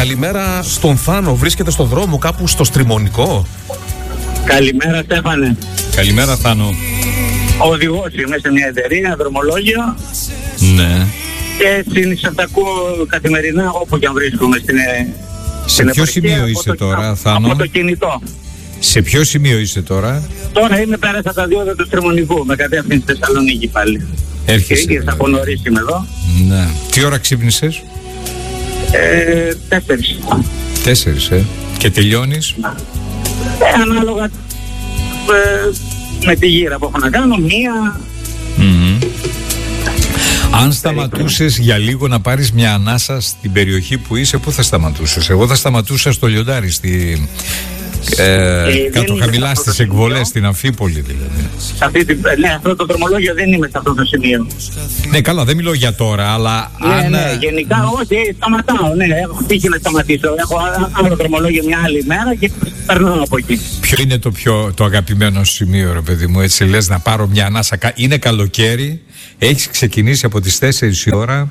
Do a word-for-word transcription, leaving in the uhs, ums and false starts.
Καλημέρα στον Θάνο. Βρίσκεται στο δρόμο κάπου στο Στριμονικό. Καλημέρα, Στέφανε. Καλημέρα, Θάνο. Οδηγός είμαι σε μια εταιρεία, δρομολόγιο. Ναι. Και συνήθως τα ακούω καθημερινά όπου και αν βρίσκομαι στην Σε ποιο σημείο είσαι το, τώρα, Θάνο? Από το κινητό. Σε ποιο σημείο είσαι τώρα? Τώρα είμαι πέρασα τα διόδια του Στριμονικού, με κατεύθυνση στη Θεσσαλονίκη πάλι. Έρχεσαι. Και από νωρίς είμαι εδώ. Ναι. Τι ώρα ξύπνησες? Ε, τέσσερις. Τέσσερις, ε. Και τελειώνεις? Ε, ανάλογα ε, με τη γύρα που έχω να κάνω, μία. Mm-hmm. Αν σταματούσες για λίγο να πάρεις μια ανάσα στην περιοχή που είσαι, πού θα σταματούσες? Εγώ θα σταματούσα στο Λιοντάρι, στη... Ε, ε, κάτω χαμηλά στις εκβολές, στην Αμφίπολη δηλαδή. Αυτή την, ναι, αυτό το δρομολόγιο δεν είμαι σε αυτό το σημείο. Ναι, καλά, δεν μιλώ για τώρα, αλλά ναι, αν... ναι, γενικά όχι, σταματάω, ναι, έχω τύχει να σταματήσω. Έχω άλλο δρομολόγιο μια άλλη μέρα και περνάω από εκεί. Ποιο είναι το πιο το αγαπημένο σημείο, ρε παιδί μου, έτσι λες, να πάρω μια ανάσα? Είναι καλοκαίρι, έχεις ξεκινήσει από τις τέσσερις η ώρα.